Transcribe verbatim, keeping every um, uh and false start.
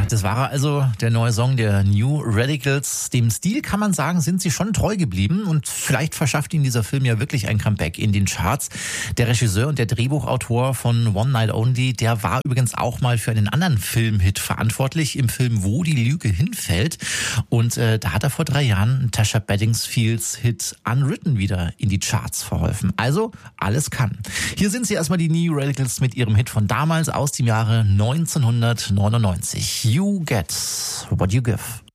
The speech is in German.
das war also der neue Song der New Radicals. Dem Stil kann man sagen, sind sie schon treu geblieben und vielleicht verschafft ihnen dieser Film ja wirklich ein Comeback in den Charts. Der Regisseur und der Drehbuchautor von One Night Only, der war übrigens auch mal für einen anderen Filmhit verantwortlich, im Film Wo die Lüge hinfällt. Und äh, da hat er vor drei Jahren Tasha Bedingfields Hit Unwritten wieder in die Charts verholfen. Also alles kann. Hier sind sie erstmal, die New Radicals, mit ihrem Hit von damals aus dem Jahre neunzehnhundertneunundneunzig. You get what you give.